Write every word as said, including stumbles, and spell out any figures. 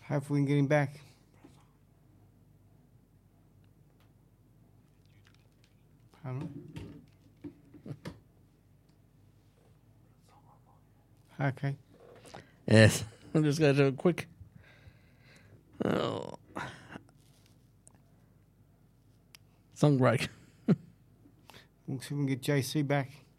Hopefully we can get him back. Pardon? Okay. Yes. I'm just going to do a quick... Oh. Song break. We'll see if we can get J C back.